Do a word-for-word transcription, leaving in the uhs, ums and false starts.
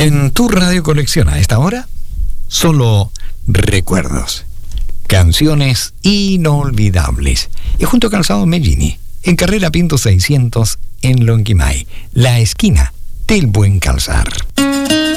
En tu radio colección a esta hora, solo recuerdos, canciones inolvidables. Y junto a Calzado Mellini, en Carrera Pinto seiscientos en Lonquimay, la esquina del buen calzar.